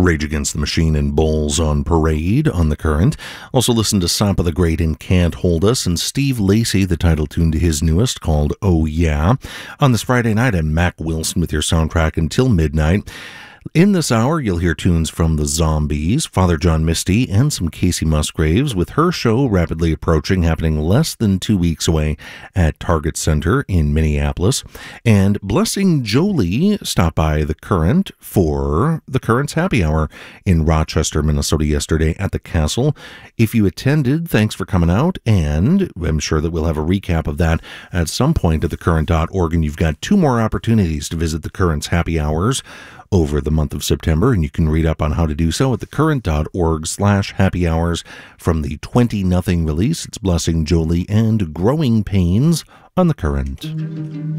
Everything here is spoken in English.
Rage Against the Machine and Bulls on Parade on the Current. Also listen to Sampa the Great and Can't Hold Us, and Steve Lacy, the title tune to his newest called Oh Yeah. On this Friday night, I'm Mac Wilson with your soundtrack until midnight. In this hour, you'll hear tunes from the Zombies, Father John Misty, and some Casey Musgraves, with her show rapidly approaching, happening less than 2 weeks away at Target Center in Minneapolis. And Blessing Jolie stopped by the Current for the Current's Happy Hour in Rochester, Minnesota yesterday at the Castle. If you attended, thanks for coming out, and I'm sure that we'll have a recap of that at some point at thecurrent.org, and you've got 2 more opportunities to visit the Current's Happy Hours over the month of September, and you can read up on how to do so at thecurrent.org/happy hours. From the 20-0 release, it's Blessing Jolie and Growing Pains on the Current.